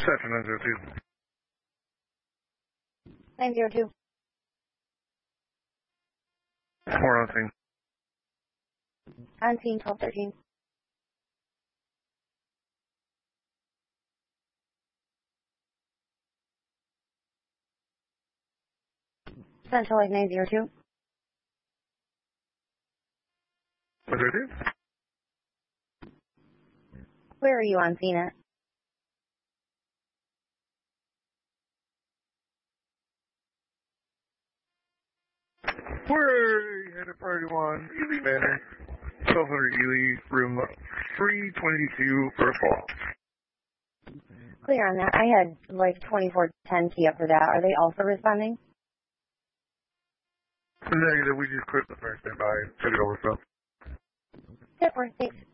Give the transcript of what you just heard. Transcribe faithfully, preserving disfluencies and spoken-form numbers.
Section nine zero two. nine zero two. Four on scene. On scene twelve thirteen. Central Lake nine zero two. One zero two. Where are you on scene at? We're headed priority one, Ely Manor, twelve hundred Ely, room three twenty-two, first floor. Clear on that. I had like twenty-four ten key up for that. Are they also responding? Negative, we just quit the first standby and took it over, so. Good work, thanks.